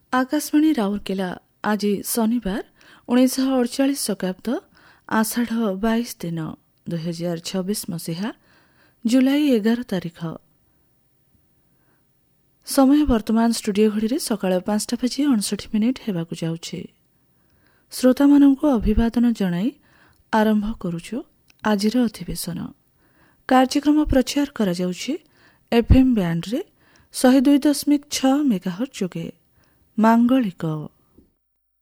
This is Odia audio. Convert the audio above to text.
ଆକାଶବାଣୀ ରାଉରକେଲା ଆଜି ଶନିବାର 1948 ଶକାବ୍ଦ ଆଷାଢ଼ 22 ଦିନ 2026 ମସିହା ଜୁଲାଇ 11 ତାରିଖ। ସମୟ ବର୍ତ୍ତମାନ ଷ୍ଟୁଡିଓ ଘଡ଼ିରେ ସକାଳ 5:59 ହେବାକୁ ଯାଉଛି। ଶ୍ରୋତାମାନଙ୍କୁ ଅଭିବାଦନ ଜଣାଇ ଆରମ୍ଭ କରୁଛୁ ଆଜିର ଅଧିବେଶନ। କାର୍ଯ୍ୟକ୍ରମ ପ୍ରଚାର କରାଯାଉଛି FM ବ୍ୟାଣ୍ଡରେ 102.6 ମେଗାହର୍ଟ୍ଜ ଯୋଗେ। ମାଙ୍ଗଳିକ